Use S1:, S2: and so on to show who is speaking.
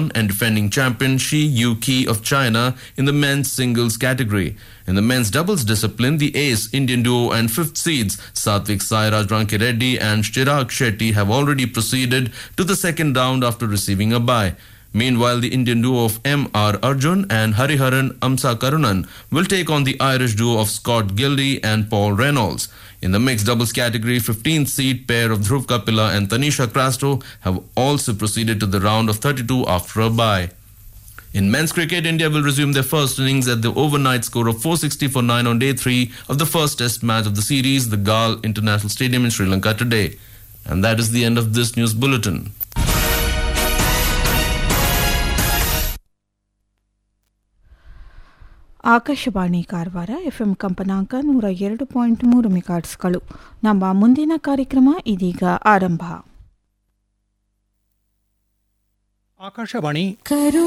S1: won, and defending champion Shi Yuqi of China in the men's singles category. In the men's doubles discipline, the ace Indian duo and fifth seeds Satvik Sairaj Rankireddy and Chirag Shetty have already proceeded to the second round after receiving a bye. Meanwhile, the Indian duo of M.R. Arjun and Hariharan Amsakarunan will take on the Irish duo of Scott Gildy and Paul Reynolds. In the mixed doubles category, 15th seed pair of Dhruv Kapila and Tanisha Crasto have also proceeded to the round of 32 after a bye. In men's cricket, India will resume their first innings at the overnight score of 460 for 9 on day 3 of the first test match of the series, the Gal International Stadium in Sri Lanka today. And that is the end of this news bulletin.
S2: Akashvani Karwar FM ಕಂಪನಾಂಕ 102.3 ಮೆಗಾಟ್ಸ್ಗಳು. ನಮ್ಮ ಮುಂದಿನ ಕಾರ್ಯಕ್ರಮ ಇದೀಗ ಆರಂಭ.
S3: ಆಕಾಶವಾಣಿ